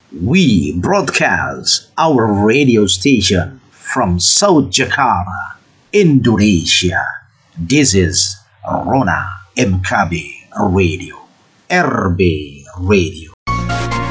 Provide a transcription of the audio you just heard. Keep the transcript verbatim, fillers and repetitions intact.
We broadcast our radio station from South Jakarta, Indonesia. This is Rona M K B Radio, R B Radio.